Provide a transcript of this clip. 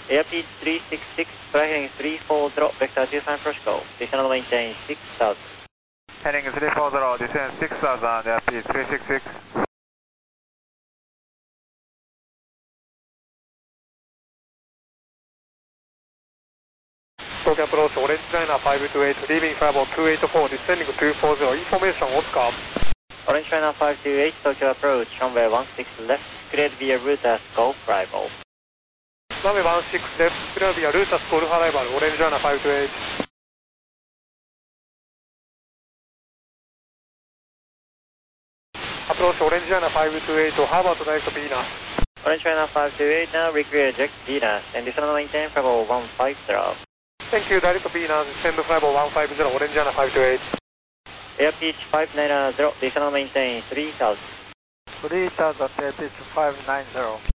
Airpeach 366, flying 340, vector 25 approach go. Additional maintain 6000. Heading 340, descend 6000, Airpeach 366. Talk approach, Orange China 528, leaving Flyable 284, descending 240, information Oscar. Orange China 528, Tokyo approach, runway 16 left, cleared via route as Golf Rival. Runway 16 left, cleared via route as Golf Rival, Orange China 528. Approach Orange China 528 to Harvard direct Venus. Orange China 528, now reclear eject Venus, and additional maintain Flyable 150. Thank you, direct Venus, send Flyable 150, Orange China 528. Airpeach 590, additional maintain 3000. 3000, Airpeach 590.